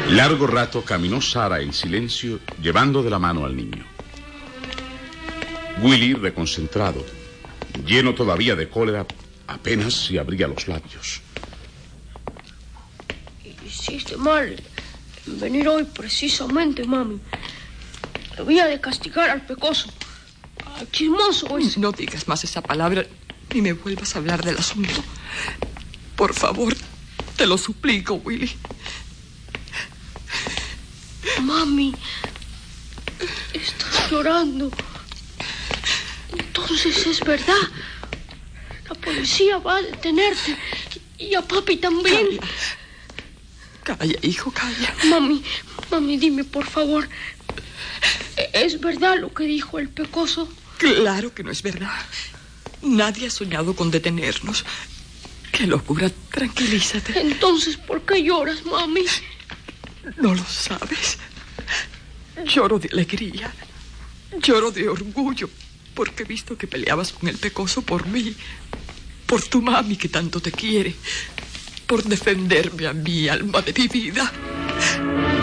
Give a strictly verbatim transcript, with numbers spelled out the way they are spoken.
Largo rato caminó Sara en silencio, llevando de la mano al niño. Willy, reconcentrado, lleno todavía de cólera, apenas si abría los labios. Hiciste mal en venir hoy precisamente, mami. Debía de castigar al pecoso, al chismoso ese. No digas más esa palabra ni me vuelvas a hablar del asunto. Por favor, te lo suplico, Willy. Mami, estás llorando. Entonces es verdad. La policía va a detenerte. Y a papi también. Calla, calla, hijo, calla. Mami, mami, dime, por favor. ¿Es verdad lo que dijo el pecoso? Claro que no es verdad. Nadie ha soñado con detenernos. Qué locura, tranquilízate. Entonces, ¿por qué lloras, mami? No lo sabes. Lloro de alegría. Lloro de orgullo. Porque he visto que peleabas con el pecoso por mí. Por tu mami que tanto te quiere. Por defenderme a mí, alma de mi vida.